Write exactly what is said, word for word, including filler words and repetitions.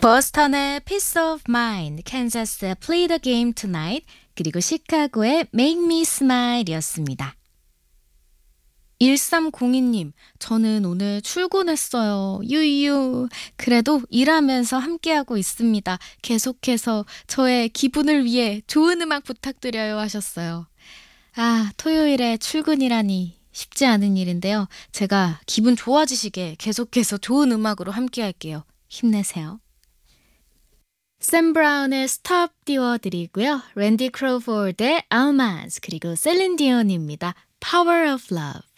버스턴의 Peace of Mind, 캔자스의 Play the Game Tonight, 그리고 시카고의 Make Me Smile이었습니다. 일삼공이 님, 저는 오늘 출근했어요. 유유. 그래도 일하면서 함께하고 있습니다. 계속해서 저의 기분을 위해 좋은 음악 부탁드려요 하셨어요. 아, 토요일에 출근이라니 쉽지 않은 일인데요. 제가 기분 좋아지시게 계속해서 좋은 음악으로 함께할게요. 힘내세요. 샘 브라운의 Stop 띄워드리고요. 랜디 크로포드의 Almas 그리고 셀린 디온입니다. Power of Love.